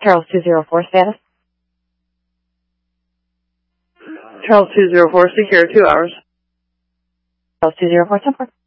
Charles 204 status. Charles 204, secure 2 hours. Charles 204 temper.